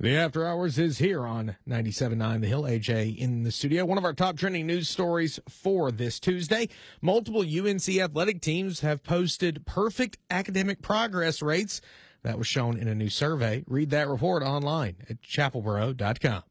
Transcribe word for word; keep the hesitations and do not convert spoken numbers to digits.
The After Hours is here on ninety-seven point nine The Hill. A J in the studio. One of our top trending news stories for this Tuesday. Multiple U N C athletic teams have posted perfect academic progress rates. That was shown in a new survey. Read that report online at chapelboro dot com.